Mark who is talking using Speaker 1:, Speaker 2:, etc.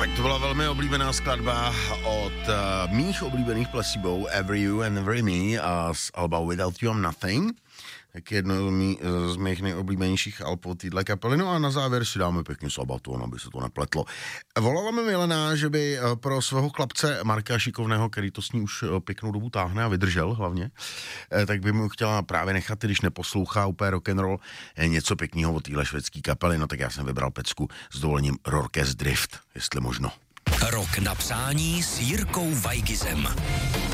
Speaker 1: Tak to byla velmi oblíbená skladba od mých oblíbených Placebo, Every You and Every Me a z alba Without You I'm Nothing. Tak jedno z mých nejoblíbenějších alb od téhle kapely. No a na závěr si dáme pěkně Sabaton, aby se to nepletlo. Volala mi Milena, že by pro svého chlapce Marka Šikovného, který to s ní už pěknou dobu táhne a vydržel hlavně, tak by mu chtěla právě nechat, když neposlouchá úplně rock'n'roll, něco pěkného od téhle švédský kapely. No tak já jsem vybral pecku s dovolením Rorkes Drift, jestli možno.
Speaker 2: Rok na přání s Jirkou Weigizem.